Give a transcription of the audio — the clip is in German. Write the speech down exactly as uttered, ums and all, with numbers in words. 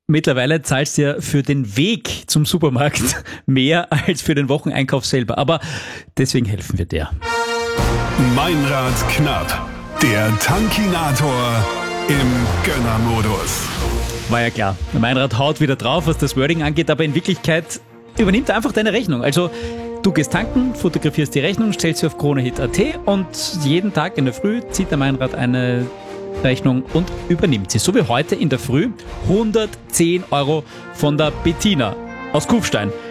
Mittlerweile zahlst du ja für den Weg zum Supermarkt mehr als für den Wocheneinkauf selber. Aber deswegen helfen wir dir. Meinrad knapp. Der Tankinator im Gönnermodus. War ja klar. Der Meinrad haut wieder drauf, was das Wording angeht, aber in Wirklichkeit übernimmt er einfach deine Rechnung. Also du gehst tanken, fotografierst die Rechnung, stellst sie auf kronehit punkt at und jeden Tag in der Früh zieht der Meinrad eine Rechnung und übernimmt sie. So wie heute in der Früh hundertzehn Euro von der Bettina aus Kufstein.